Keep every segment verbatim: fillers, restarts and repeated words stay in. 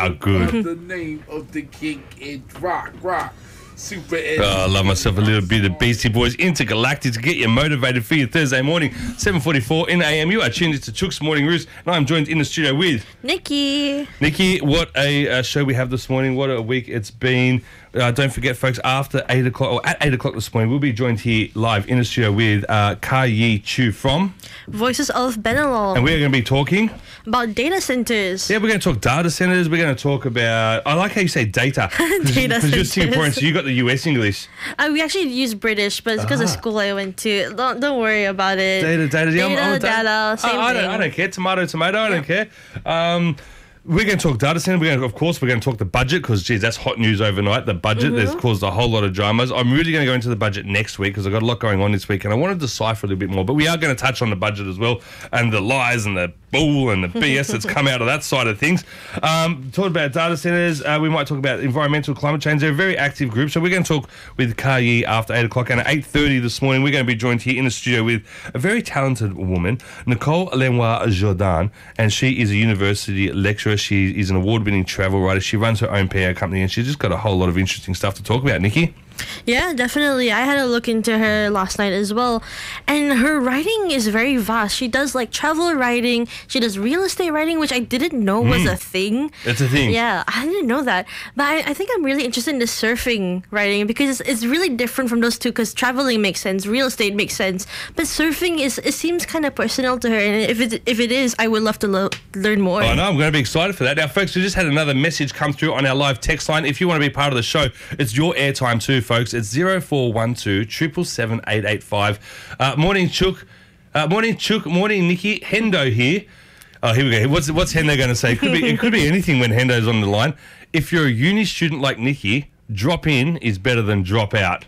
How good. The name of the king is Rock, Rock. Super Ed. Oh, I love myself a little bit of Beastie Boys Intergalactic to get you motivated for your Thursday morning. seven forty-four in A M. You are tuned into Chook's Morning Roost, and I'm joined in the studio with Nikki. Nikki, what a uh, show we have this morning. What a week it's been. Uh, don't forget, folks, after eight o'clock, or at eight o'clock this morning, we'll be joined here live in the studio with uh, Ka Yi Chu from Voices of Benelol. And we're going to be talking about data centers. Yeah, we're going to talk data centers. We're going to talk about, I like how you say data. Data Because you're centers. Singaporean, so you got the U S English. Uh, we actually use British, but it's because Ah. of school I went to. Don't, don't worry about it. Data, data, yeah, Data, I'm- I'm- data, same I, I, thing. don't, I don't care. Tomato, tomato, I don't care. Um, we're going to talk data center. We're going to, of course, we're going to talk the budget because, geez, that's hot news overnight. The budget Mm-hmm. has caused a whole lot of dramas. I'm really going to go into the budget next week because I've got a lot going on this week and I want to decipher a little bit more. But we are going to touch on the budget as well and the lies and the bull and the B S that's come out of that side of things. Um, talk about data centers. Uh, we might talk about environmental climate change. They're a very active group. So we're going to talk with Ka Yi after eight o'clock. And at eight thirty this morning, we're going to be joined here in the studio with a very talented woman, Nicole Lenoir Jordan. And she is a university lecturer. She is an award-winning travel writer. She runs her own P R company and she's just got a whole lot of interesting stuff to talk about. Nikki? Yeah, definitely. I had a look into her last night as well. And her writing is very vast. She does like travel writing. She does real estate writing, which I didn't know was a thing. It's a thing. Yeah, I didn't know that. But I, I think I'm really interested in the surfing writing because it's, it's really different from those two because traveling makes sense, real estate makes sense. But surfing, is it seems kind of personal to her. And if it, if it is, I would love to lo- learn more. Oh, no, I'm going to be excited for that. Now, folks, we just had another message come through on our live text line. If you want to be part of the show, it's your airtime too, folks. It's zero four one two, seven seven seven, eight eight five. Uh, morning, Chook. Uh, morning, Chook. Morning, Nikki. Hendo here. Oh, here we go. What's what's Hendo going to say? It could be, it could be anything when Hendo's on the line. If you're a uni student like Nikki, drop in is better than drop out.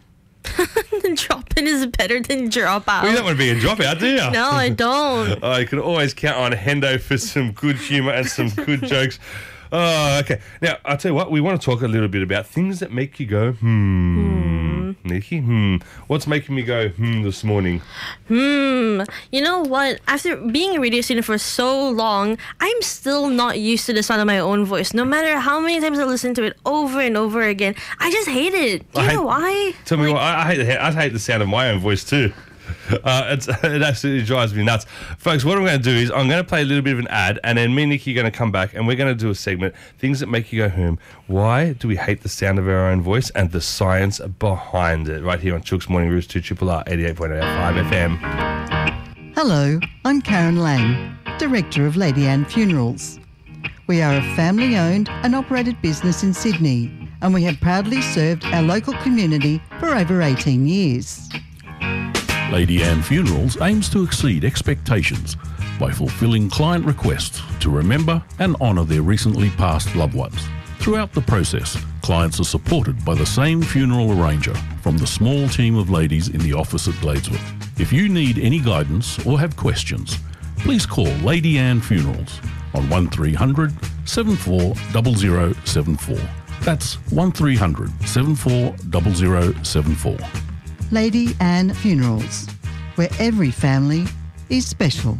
Drop in is better than drop out. Well, you don't want to be a dropout, do you? No, I don't. Oh, you can always count on Hendo for some good humour and some good jokes. Oh, okay. Now, I'll tell you what, we want to talk a little bit about things that make you go, hmm. Hmm. Nikki, hmm. What's making me go, hmm, this morning? Hmm. You know what? After being a radio student for so long, I'm still not used to the sound of my own voice. No matter how many times I listen to it over and over again, I just hate it. Do you I know hate- why? Tell me what, I, I, hate the, I hate the sound of my own voice too. Uh, it's, it absolutely drives me nuts. Folks, what I'm going to do is I'm going to play a little bit of an ad and then me and Nikki are going to come back and we're going to do a segment, things that make you go, hmm. Why do we hate the sound of our own voice and the science behind it? Right here on Chook's Morning Roost, two R R R eighty-eight point eight five F M. Hello, I'm Karen Lang, Director of Lady Anne Funerals. We are a family-owned and operated business in Sydney, and we have proudly served our local community for over eighteen years. Lady Anne Funerals aims to exceed expectations by fulfilling client requests to remember and honour their recently passed loved ones. Throughout the process, clients are supported by the same funeral arranger from the small team of ladies in the office at Gladeswood. If you need any guidance or have questions, please call Lady Anne Funerals on one three hundred, seven four zero zero seven four. That's one three hundred, seven four zero zero seven four. Lady Anne Funerals, where every family is special.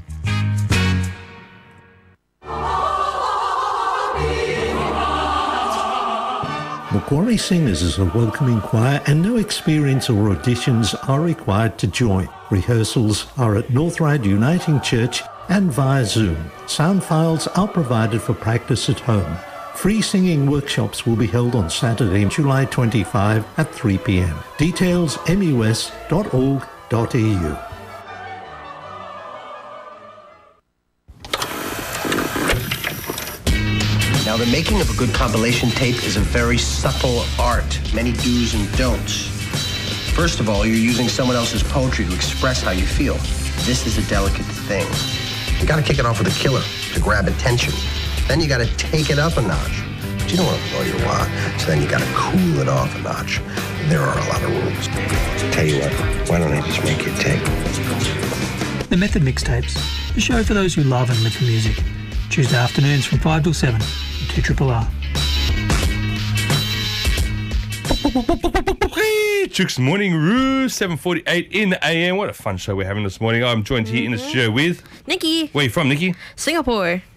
Macquarie Singers is a welcoming choir and no experience or auditions are required to join. Rehearsals are at North Ryde Uniting Church and via Zoom. Sound files are provided for practice at home. Free singing workshops will be held on Saturday, July twenty-fifth at three p m. Details m u s dot org dot e u. Now, the making of a good compilation tape is a very subtle art, many do's and don'ts. First of all, you're using someone else's poetry to express how you feel. This is a delicate thing. You gotta kick it off with a killer to grab attention. Then you gotta take it up a notch. But you don't want to blow your wad, so then you gotta cool it off a notch. There are a lot of rules. Tell you what, why don't I just make you a tape? The Method Mixtapes, a show for those who love and live for music. Tuesday afternoons from five till seven on two R R R. Chook's Morning Roost, seven forty-eight in the A M. What a fun show we're having this morning. I'm joined here in the studio with... Nikki. Where are you from, Nikki? Singapore.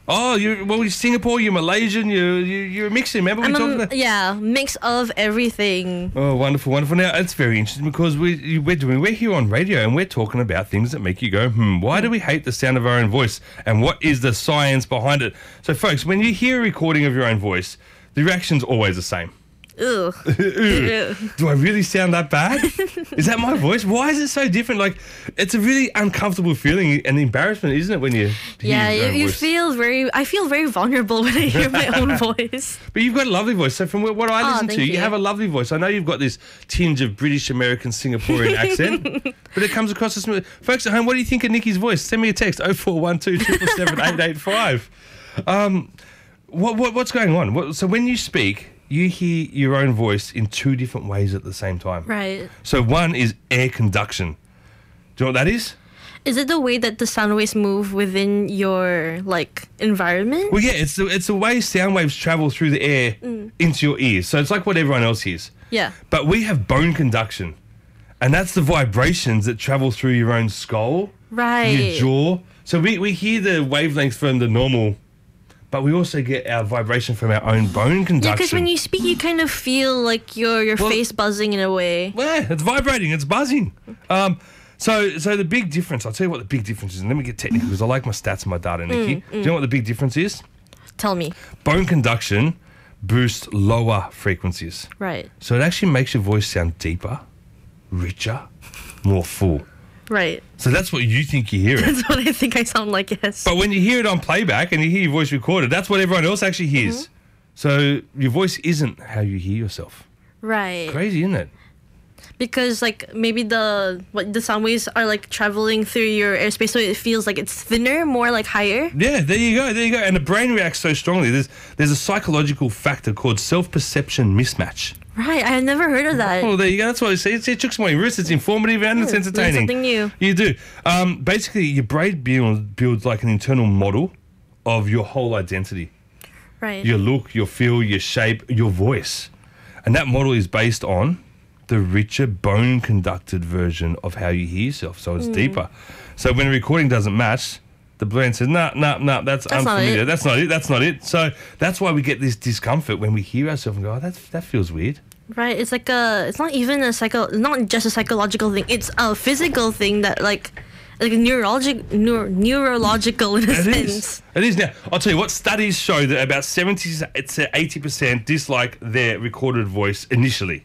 Oh, you're well, you're Singapore, you're Malaysian, you're you, you're a mixing. Remember we I'm talked a, about? yeah, mix of everything. Oh, wonderful, wonderful. Now it's very interesting because we we're doing we're here on radio and we're talking about things that make you go, hmm. Why do we hate the sound of our own voice? And what is the science behind it? So, folks, when you hear a recording of your own voice, the reaction's always the same. Ew. Ew. Do I really sound that bad? Is that my voice? Why is it so different? Like, it's a really uncomfortable feeling and embarrassment, isn't it, when you hear Yeah, your you, own you voice? feel very. I feel very vulnerable when I hear my own voice. But you've got a lovely voice. So from what I Oh, listen to, thank you. you. have a lovely voice. I know you've got this tinge of British American Singaporean accent, but it comes across as smooth. Folks at home, what do you think of Nikki's voice? Send me a text oh four one two, seven seven seven, eight eight five. Um, what, what what's going on? What, so when you speak, you hear your own voice in two different ways at the same time. Right. So one is air conduction. Do you know what that is? Is it the way that the sound waves move within your like environment? Well, yeah, it's the, it's the way sound waves travel through the air Mm. into your ears. So it's like what everyone else hears. Yeah. But we have bone conduction, and that's the vibrations that travel through your own skull, Right. your jaw. So we, we hear the wavelengths from the normal, but we also get our vibration from our own bone Yeah, conduction. because when you speak, you kind of feel like your your Well- face buzzing in a way. Yeah, it's vibrating, it's buzzing. Um, so so the big difference, I'll tell you what the big difference is, and let me get technical because I like my stats and my data, Nikki. Mm, Do you know what the big difference is? Tell me. Bone conduction boosts lower frequencies. Right. So it actually makes your voice sound deeper, richer, more full. Right. So that's what you think you hear it. That's what I think I sound like. Yes. But when you hear it on playback and you hear your voice recorded, that's what everyone else actually hears. Mm-hmm. So your voice isn't how you hear yourself. Right. Crazy, isn't it? Because like maybe the what the sound waves are like traveling through your airspace, so it feels like it's thinner, more like higher. Yeah, there you go, there you go. And the brain reacts so strongly. There's there's a psychological factor called self-perception mismatch. Right. I had never heard of that. Oh, there you go. That's what I say. It's, it took some morning roots. It's informative and it's Hmm, entertaining. learn something new. You do. Um, basically, your brain builds, builds like an internal model of your whole identity. Right. Your look, your feel, your shape, your voice. And that model is based on the richer bone conducted version of how you hear yourself. So it's Mm. deeper. So when a recording doesn't match, the brain says, nah, nah, nah, that's, That's not unfamiliar. it. That's not it. That's not it. So that's why we get this discomfort when we hear ourselves and go, oh, that's, that feels weird. Right. It's like a. It's not even a psycho. Not just a psychological thing. It's a physical thing that like, like neurologic, neuro, neurological in a It sense. is. It is now. I'll tell you what, studies show that about seventy to eighty percent dislike their recorded voice initially.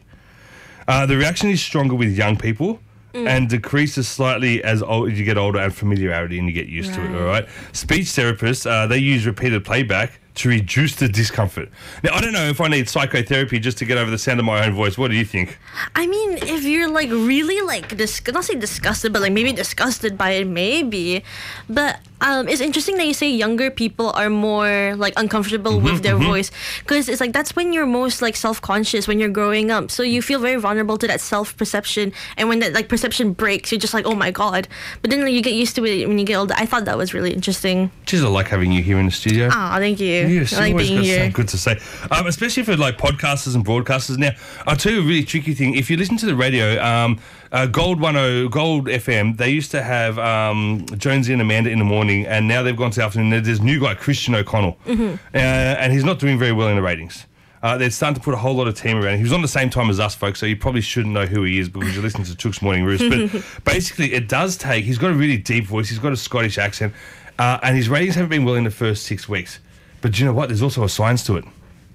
Uh, the reaction is stronger with young people Mm. and decreases slightly as old, you get older and familiarity and you get used to it, Right. all right? Speech therapists, uh, they use repeated playback to reduce the discomfort. Now, I don't know if I need psychotherapy just to get over the sound of my own voice. What do you think? I mean, if you're like really like dis- not say disgusted, but like maybe disgusted by it, maybe. But um, it's interesting that you say younger people are more like uncomfortable with their voice, because it's like that's when you're most like self-conscious when you're growing up. So you feel very vulnerable to that self-perception, and when that like perception breaks, you're just like, oh my god. But then like, you get used to it when you get older. I thought that was really interesting. Geez, I like having you here in the studio. Ah, thank you. Yes, I like always being got here. something good to say, um, especially for like podcasters and broadcasters. Now, I'll tell you a really tricky thing. If you listen to the radio, um, uh, Gold one oh, Gold F M, they used to have um, Jonesy and Amanda in the morning, and now they've gone to the afternoon. There's a new guy, Christian O'Connell, Mm-hmm. uh, and he's not doing very well in the ratings. Uh, they're starting to put a whole lot of team around him. He was on the same time as us, folks, so you probably shouldn't know who he is because you're listening to Chook's Morning Roost. But basically, it does take, he's got a really deep voice, he's got a Scottish accent, uh, and his ratings haven't been well in the first six weeks. But do you know what? There's also a science to it.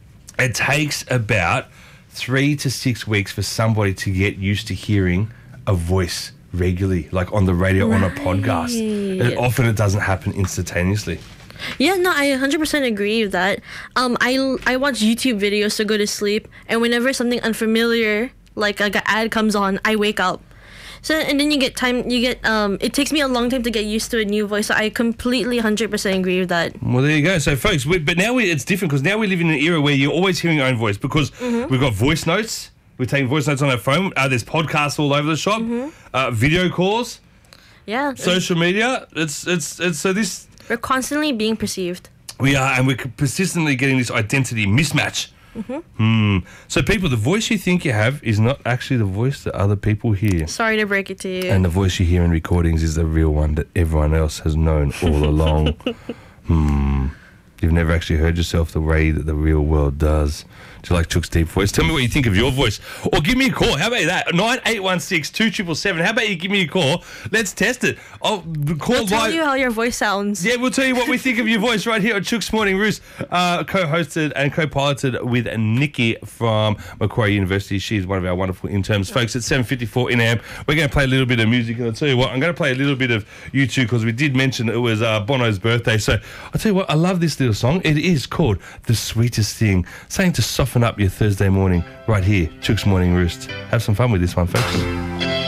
It takes about three to six weeks for somebody to get used to hearing a voice regularly, like on the radio, on a podcast. And often it doesn't happen instantaneously. Yeah, no, I one hundred percent agree with that. Um, I, I watch YouTube videos to go to sleep, and whenever something unfamiliar, like, like an ad comes on, I wake up. So, and then you get time, you get, um, it takes me a long time to get used to a new voice, so I completely one hundred percent agree with that. Well, there you go. So, folks, we, but now we, it's different because now we live in an era where you're always hearing your own voice because we've got voice notes. We're taking voice notes on our phone. Uh, there's podcasts all over the shop. Uh, video calls, Yeah, social media. It's, it's, it's, so this, we're constantly being perceived. we are, and we're persistently getting this identity mismatch. Hmm. So, people, the voice you think you have is not actually the voice that other people hear. Sorry to break it to you. And the voice you hear in recordings is the real one that everyone else has known all along. Hmm. You've never actually heard yourself the way that the real world does. Do you like Chook's deep voice? Tell me what you think of your voice. Or give me a call. How about that? nine eight one six, two seven seven seven. How about you give me a call? Let's test it. I'll call We'll tell live. you how your voice sounds. Yeah, we'll tell you what we think of your voice right here on Chook's Morning Roost, uh, co-hosted and co-piloted with Nikki from Macquarie University. She's one of our wonderful interns. Folks, at seven fifty-four in A M, we're going to play a little bit of music, and I'll tell you what, I'm going to play a little bit of U two because we did mention it was uh, Bono's birthday. So I'll tell you what, I love this little song. It is called The Sweetest Thing, saying to soften up your Thursday morning right here, Chook's Morning Roost. Have some fun with this one, folks.